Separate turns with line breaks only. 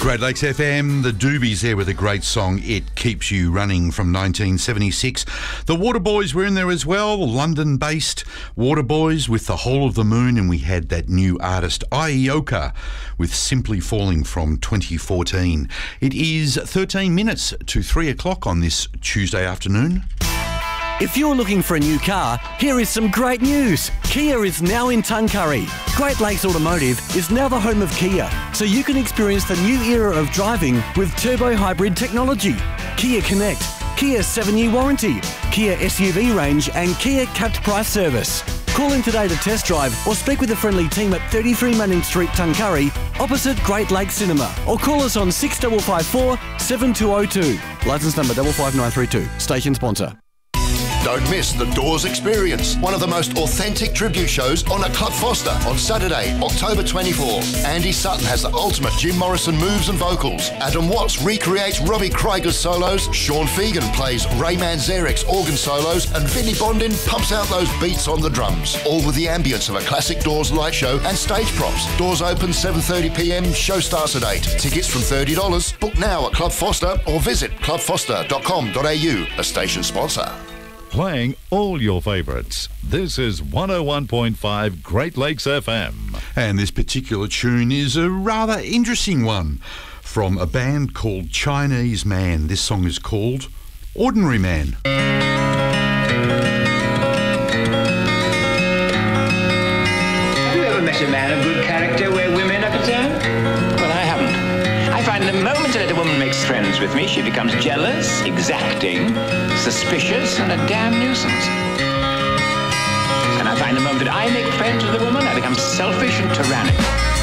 Great Lakes FM, the Doobies there with a great song, It Keeps You Running, from 1976. The Waterboys were in there as well, London-based Waterboys with The Whole of the Moon, and we had that new artist, Ioka, with Simply Falling from 2014. It is 13 minutes to 3 o'clock on this Tuesday afternoon.
If you're looking for a new car, here is some great news. Kia is now in Tuncurry. Great Lakes Automotive is now the home of Kia, so you can experience the new era of driving with turbo hybrid technology. Kia Connect, Kia 7-year warranty, Kia SUV range and Kia capped price service. Call in today to test drive or speak with the friendly team at 33 Manning Street, Tuncurry, opposite Great Lakes Cinema, or call us on 6554 7202. Licence number 55932. Station sponsor.
Don't miss the Doors Experience, one of the most authentic tribute shows on at Club Foster on Saturday, October 24. Andy Sutton has the ultimate Jim Morrison moves and vocals. Adam Watts recreates Robbie Krieger's solos. Sean Fegan plays Ray Manzarek's organ solos, and Vinnie Bondin pumps out those beats on the drums. All with the ambience of a classic Doors light show and stage props. Doors open 7:30 p.m. Show starts at 8. Tickets from $30. Book now at Club Foster or visit clubfoster.com.au. A station sponsor.
Playing all your favourites. This is 101.5 Great Lakes FM.
And this particular tune is a rather interesting one from a band called Chinese Man. This song is called Ordinary Man.
Have you ever met a man of good character where women are concerned? Well, I haven't. I find the moment that a woman makes friends with me, she becomes jealous, exacting, suspicious, and a damn nuisance. And I find the moment that I make friends with a woman, I become selfish and tyrannical.